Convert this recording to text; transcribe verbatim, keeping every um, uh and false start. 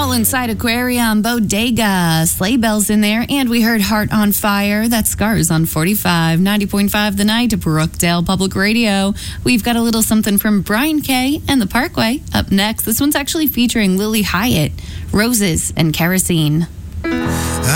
All Inside Aquarium, Bodega, Sleigh Bells in there, and we heard Heart on Fire. That's Scars on forty-five, ninety point five The Night, Brookdale Public Radio. We've got a little something from Brian Kay and the Parkway up next. This one's actually featuring Lily Hyatt, Roses and Kerosene.